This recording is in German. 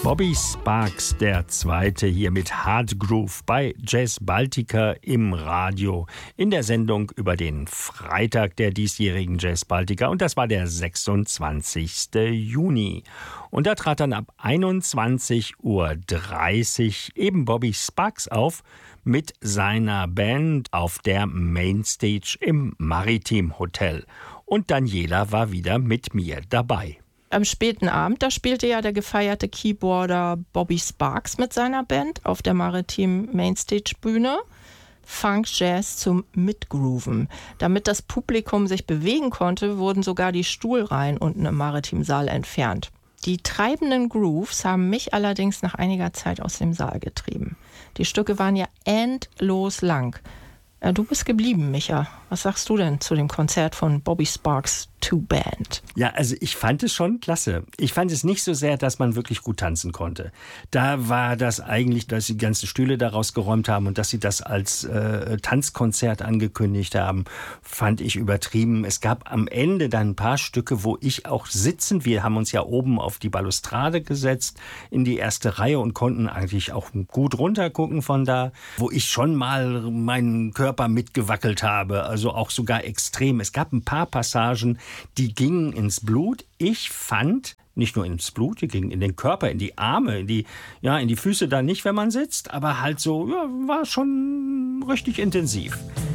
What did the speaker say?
Bobby Sparks, der Zweite, hier mit Hard Groove bei Jazz Baltica im Radio in der Sendung über den Freitag der diesjährigen Jazz Baltica, und das war der 26. Juni. Und da trat dann ab 21:30 Uhr eben Bobby Sparks auf mit seiner Band auf der Mainstage im Maritim Hotel. Und Daniela war wieder mit mir dabei. Am späten Abend, da spielte ja der gefeierte Keyboarder Bobby Sparks mit seiner Band auf der Maritim Mainstage-Bühne. Funk Jazz zum Mitgrooven. Damit das Publikum sich bewegen konnte, wurden sogar die Stuhlreihen unten im Maritim-Saal entfernt. Die treibenden Grooves haben mich allerdings nach einiger Zeit aus dem Saal getrieben. Die Stücke waren ja endlos lang. Du bist geblieben, Micha. Was sagst du denn zu dem Konzert von Bobby Sparks Two Band? Ja, also ich fand es schon klasse. Ich fand es nicht so sehr, dass man wirklich gut tanzen konnte. Da war das eigentlich, dass sie die ganzen Stühle da rausgeräumt haben und dass sie das als Tanzkonzert angekündigt haben, fand ich übertrieben. Es gab am Ende dann ein paar Stücke, wo ich auch sitzen, wir haben uns ja oben auf die Balustrade gesetzt, in die erste Reihe und konnten eigentlich auch gut runtergucken von da, wo ich schon mal meinen Körper mitgewackelt habe, also auch sogar extrem. Es gab ein paar Passagen, die gingen ins Blut. Ich fand, nicht nur ins Blut, die gingen in den Körper, in die Arme, in die Füße dann nicht, wenn man sitzt, aber halt so, ja, war schon richtig intensiv.